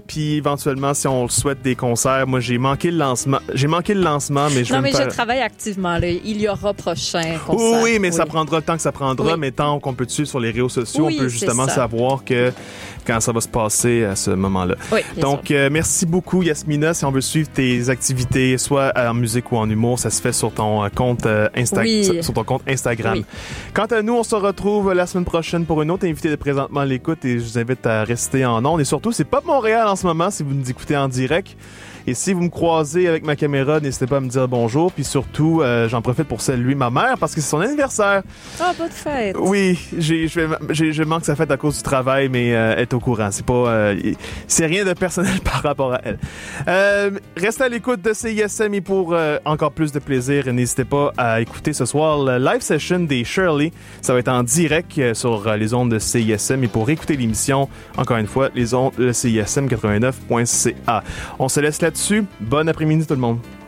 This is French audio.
puis éventuellement, si on le souhaite, des concerts. Moi, j'ai manqué le lancement, mais je vais Non, mais me faire... je travaille activement. Là. Il y aura prochain concert. Oui, mais ça prendra le temps que ça prendra. Mais tant qu'on peut te suivre sur les réseaux sociaux, on peut justement savoir que quand ça va se passer à ce moment-là. Oui, donc, merci beaucoup, Yasmina. Si on veut suivre tes activités, soit en musique ou en humour, ça se fait sur ton compte sur ton compte Instagram. Oui. Quant à nous, on se retrouve la semaine prochaine pour une autre invitée de Présentement à l'écoute et je vous invite à rester en ondes. Et surtout, c'est Pop Montréal en ce moment si vous nous écoutez en direct. Et si vous me croisez avec ma caméra, n'hésitez pas à me dire bonjour. Puis surtout, j'en profite pour saluer ma mère parce que c'est son anniversaire. Ah, bonne fête! Oui, je manque sa fête à cause du travail, mais elle est au courant. C'est rien de personnel par rapport à elle. Restez à l'écoute de CISM et pour encore plus de plaisir, n'hésitez pas à écouter ce soir le live session des Shirley. Ça va être en direct sur les ondes de CISM. Et pour écouter l'émission, encore une fois, les ondes de CISM 89.ca. On se laisse là-dessus. Bon après-midi tout le monde.